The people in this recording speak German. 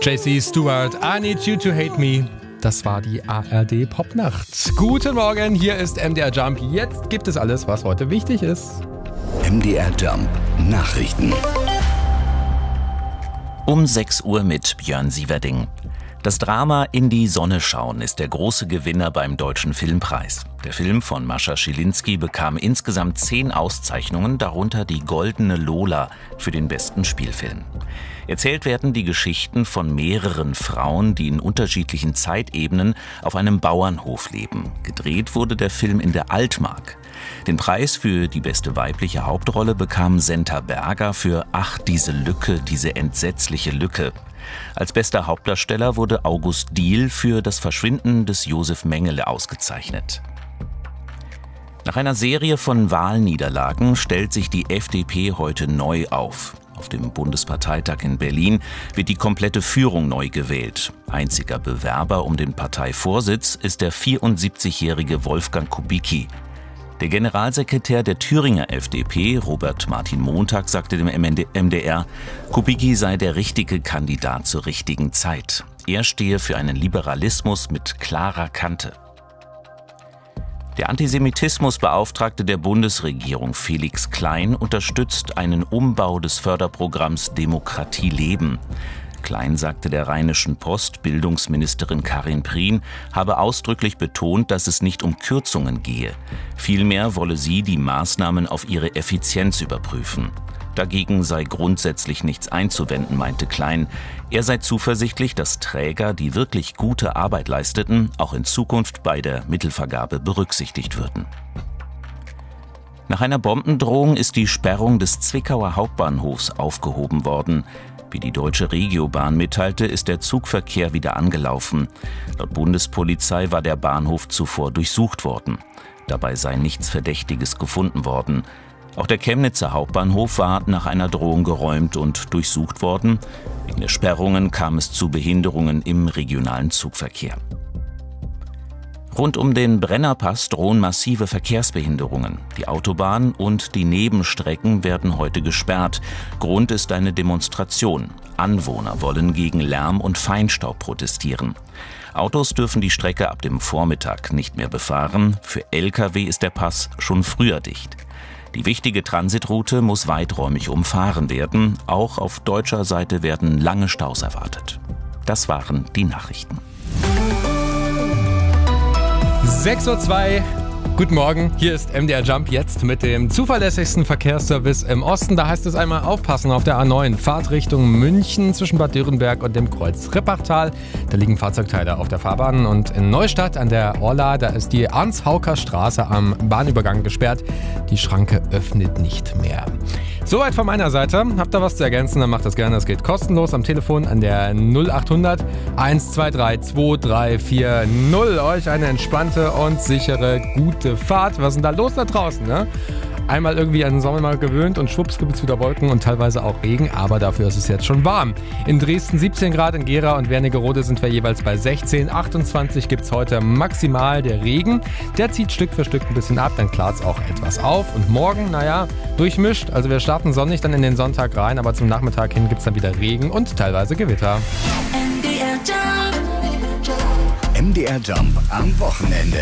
JC Stewart, I Need You to Hate Me. Das war die ARD Popnacht. Guten Morgen, hier ist MDR Jump. Jetzt gibt es alles, was heute wichtig ist. MDR Jump Nachrichten. Um 6 Uhr mit Björn Sieverding. Das Drama In die Sonne schauen ist der große Gewinner beim Deutschen Filmpreis. Der Film von Mascha Schilinski bekam insgesamt 10 Auszeichnungen, darunter die Goldene Lola für den besten Spielfilm. Erzählt werden die Geschichten von mehreren Frauen, die in unterschiedlichen Zeitebenen auf einem Bauernhof leben. Gedreht wurde der Film in der Altmark. Den Preis für die beste weibliche Hauptrolle bekam Senta Berger für Ach, diese Lücke, diese entsetzliche Lücke. Als bester Hauptdarsteller wurde August Diehl für Das Verschwinden des Josef Mengele ausgezeichnet. Nach einer Serie von Wahlniederlagen stellt sich die FDP heute neu auf. Auf dem Bundesparteitag in Berlin wird die komplette Führung neu gewählt. Einziger Bewerber um den Parteivorsitz ist der 74-jährige Wolfgang Kubicki. Der Generalsekretär der Thüringer FDP, Robert Martin Montag, sagte dem MDR, Kubicki sei der richtige Kandidat zur richtigen Zeit. Er stehe für einen Liberalismus mit klarer Kante. Der Antisemitismusbeauftragte der Bundesregierung, Felix Klein, unterstützt einen Umbau des Förderprogramms Demokratie leben. Klein sagte der Rheinischen Post, Bildungsministerin Karin Prien habe ausdrücklich betont, dass es nicht um Kürzungen gehe. Vielmehr wolle sie die Maßnahmen auf ihre Effizienz überprüfen. Dagegen sei grundsätzlich nichts einzuwenden, meinte Klein. Er sei zuversichtlich, dass Träger, die wirklich gute Arbeit leisteten, auch in Zukunft bei der Mittelvergabe berücksichtigt würden. Nach einer Bombendrohung ist die Sperrung des Zwickauer Hauptbahnhofs aufgehoben worden. Wie die Deutsche Regiobahn mitteilte, ist der Zugverkehr wieder angelaufen. Laut Bundespolizei war der Bahnhof zuvor durchsucht worden. Dabei sei nichts Verdächtiges gefunden worden. Auch der Chemnitzer Hauptbahnhof war nach einer Drohung geräumt und durchsucht worden. Wegen der Sperrungen kam es zu Behinderungen im regionalen Zugverkehr. Rund um den Brennerpass drohen massive Verkehrsbehinderungen. Die Autobahn und die Nebenstrecken werden heute gesperrt. Grund ist eine Demonstration. Anwohner wollen gegen Lärm und Feinstaub protestieren. Autos dürfen die Strecke ab dem Vormittag nicht mehr befahren. Für Lkw ist der Pass schon früher dicht. Die wichtige Transitroute muss weiträumig umfahren werden. Auch auf deutscher Seite werden lange Staus erwartet. Das waren die Nachrichten. 6:02 Uhr. Guten Morgen, hier ist MDR Jump jetzt mit dem zuverlässigsten Verkehrsservice im Osten. Da heißt es einmal aufpassen auf der A9, Fahrt Richtung München zwischen Bad Dürrenberg und dem Kreuz Rippachtal. Da liegen Fahrzeugteile auf der Fahrbahn und in Neustadt an der Orla, da ist die Arns-Hauker-Straße am Bahnübergang gesperrt. Die Schranke öffnet nicht mehr. Soweit von meiner Seite. Habt ihr was zu ergänzen, dann macht das gerne. Das geht kostenlos am Telefon an der 0800 123 2340. Euch eine entspannte und sichere, gute Fahrt. Was ist denn da los da draußen, ne? Einmal irgendwie an den Sommer mal gewöhnt und schwupps gibt es wieder Wolken und teilweise auch Regen, aber dafür ist es jetzt schon warm. In Dresden 17 Grad, in Gera und Wernigerode sind wir jeweils bei 16, 28 gibt es heute maximal. Der Regen, der zieht Stück für Stück ein bisschen ab, dann klart es auch etwas auf und morgen, durchmischt. Also wir starten sonnig dann in den Sonntag rein, aber zum Nachmittag hin gibt es dann wieder Regen und teilweise Gewitter. MDR Jump am Wochenende.